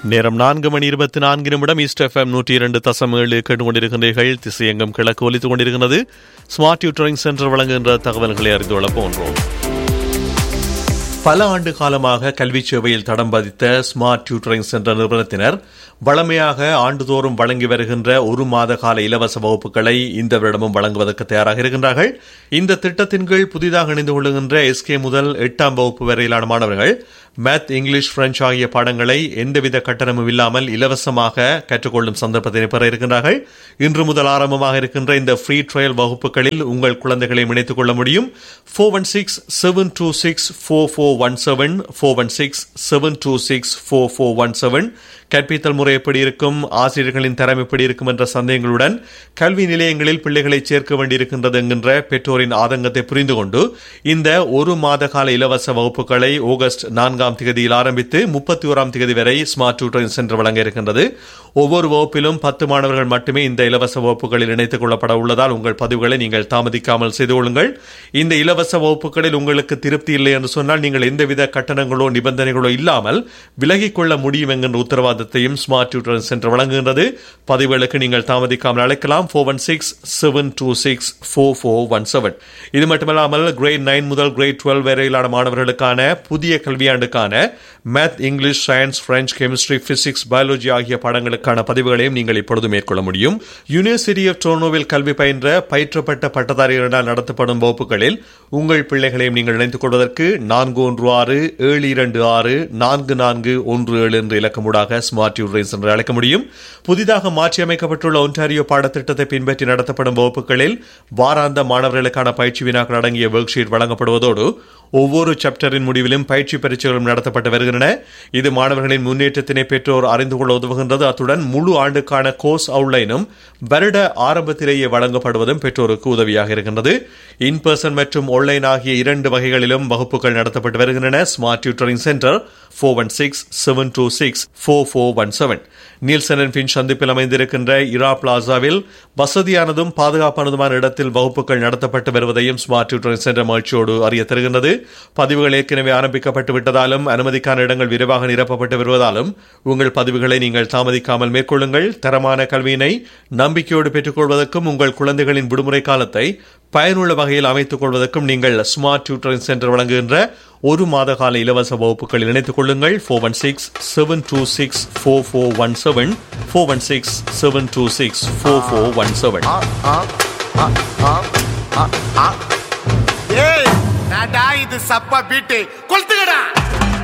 நேரம் 4:24 east FM 102.7 கேட்டுக்கொண்டிருக்கின்றீர்கள். திசையங்கம் கிழக்கு ஒலித்துக் கொண்டிருக்கிறது. ஸ்மார்ட் டியூட்டரிங் சென்டர் வழங்குகின்ற தகவல்களை அறிந்து கொள்ள போன்றோம். பல ஆண்டு காலமாக கல்வி சேவையில் தடம் பதித்த ஸ்மார்ட் டியூட்டரிங் சென்டர் நிறுவனத்தினர் வழமையாக ஆண்டுதோறும் வழங்கி வருகின்ற 1 மாத கால இலவச வகுப்புகளை இந்த வருடமும் வழங்குவதற்கு தயாராக இருக்கின்றார்கள். இந்த திட்டத்தின் கீழ் புதிதாக இணைந்து கொள்ளுகின்ற SK முதல் 8ஆம் வகுப்பு வரையிலான மாணவர்கள் மேத், இங்கிலீஷ், பிரெஞ்சு ஆகிய பாடங்களை எந்தவித கட்டணமும் இல்லாமல் இலவசமாக கற்றுக்கொள்ளும் சந்தர்ப்பத்தினை பெற இருக்கின்றார்கள். இன்று முதல் ஆரம்பமாக இருக்கின்ற இந்த ஃப்ரீ ட்ரையல் வகுப்புகளில் உங்கள் குழந்தைகளை இணைத்துக் கொள்ள முடியும். 416-726-4417 416-726-4417. கற்பித்தல் முறை எப்படி இருக்கும், ஆசிரியர்களின் தரம் எப்படி இருக்கும் என்ற சந்தேகங்களுடன் கல்வி நிலையங்களில் பிள்ளைகளை சேர்க்க வேண்டியிருக்கின்றது என்கின்ற பெற்றோரின் ஆதங்கத்தை புரிந்து கொண்டு இந்த 1 மாத கால இலவச வகுப்புகளை ஆகஸ்ட் 4ஆம் தேதியில் ஆரம்பித்து 31ஆம் தேதி வரை ஸ்மார்ட் டியூட்டரிங் சென்டர் வழங்க இருக்கின்றது. ஒவ்வொரு வகுப்பிலும் 10 மாணவர்கள் மட்டுமே இந்த இலவச வகுப்புகளில் இணைத்துக் கொள்ளப்பட உள்ளதால் உங்கள் பதிவுகளை நீங்கள் தாமதிக்காமல் செய்து கொள்ளுங்கள். இந்த இலவச வகுப்புகளில் உங்களுக்கு திருப்தி இல்லை என்று சொன்னால் நீங்கள் எந்தவித கட்டணங்களோ நிபந்தனைகளோ இல்லாமல் விலகிக் கொள்ள முடியும் என்கின்ற உத்தரவாதத்தையும் ஸ்மார்ட் டியூட்டரிங் சென்டர் வழங்குகின்றது. பதிவுகளுக்கு நீங்கள் தாமதிக்காமல் அழைக்கலாம். 416-726-4417. இது மட்டுமல்லாமல் கிரேட் 9 முதல் கிரேட் 12 வரையிலான மாணவர்களுக்கான புதிய கல்வியாண்டுக்கான math, English, science, French, chemistry, physics, biology ஆகிய பாடங்களுக்கான பதிவுகளையும் நீங்கள் இப்பொழுது மேற்கொள்ள முடியும். யூனிவர்சிட்டி ஆஃப் டொரண்டோவில் கல்வி பயின்ற பயிற்றப்பட்ட பட்டதாரிகளினால் நடத்தப்படும் வகுப்புகளில் உங்கள் பிள்ளைகளையும் நீங்கள் இணைத்துக் கொள்வதற்கு 416-726-4417 என்ற இலக்கமூடாக ஸ்மார்ட் டியூட்டரிங் சென்டர் அழைக்க முடியும். புதிதாக மாற்றியமைக்கப்பட்டுள்ள ஒன்டாரியோ பாடத்திட்டத்தை பின்பற்றி நடத்தப்படும் வகுப்புகளில் வாராந்த மாணவர்களுக்கான பயிற்சி வினாக்கள் அடங்கிய ஒர்க் ஷீட் வழங்கப்படுவதோடு ஒவ்வொரு சாப்டரின் முடிவிலும் பயிற்சி பரீட்சைகளும் நடத்தப்பட்டு வருகின்றன. இது மாணவர்களின் முன்னேற்றத்தினை பெற்றோர் அறிந்து கொள்ள உதவுகின்றது. அத்துடன் முழு ஆண்டுக்கான கோர்ஸ் அவுட்லைனும் வருட ஆரம்பத்திலேயே வழங்கப்படுவதும் பெற்றோருக்கு உதவியாக இருக்கின்றது. இன் பர்சன் மற்றும் ஆன்லைன் ஆகிய 2 வகைகளிலும் வகுப்புகள் நடத்தப்பட்டு வருகின்றன. Smart tutoring centre 416-726-4417. Nielsen and Finch சந்திப்பில் அமைந்திருக்கின்ற இரா பிளாசாவில் வசதியானதும் பாதுகாப்பானதுமான இடத்தில் வகுப்புகள் நடத்தப்பட்டு வருவதையும் ஸ்மார்ட் டியூட்டரிங் சென்டர் மகிழ்ச்சியோடு அறிய தருகின்றது. பதிவுகள் ஏற்கனவே ஆரம்பிக்கப்பட்டு விட்டதாலும் அனுமதிக்கான இடங்கள் விரைவாக நிரப்பப்பட்டு வருவதாலும் உங்கள் பதிவுகளை நீங்கள் தாமதிக்காமல் மேற்கொள்ளுங்கள். தரமான கல்வியினை நம்பிக்கையோடு பெற்றுக் கொள்வதற்கும் உங்கள் குழந்தைகளின் விடுமுறை காலத்தை பயனுள்ள வகையில் அமைத்துக் கொள்வதற்கும் நீங்கள் ஸ்மார்ட் டியூட்டரிங் சென்டர் வழங்குகின்ற 1 மாத கால இலவச வகுப்புகளில் இணைத்துக் கொள்ளுங்கள். 416-726-4417 416-726-4417. இது சப்பா பீட்டு கொளுத்துக்கடா.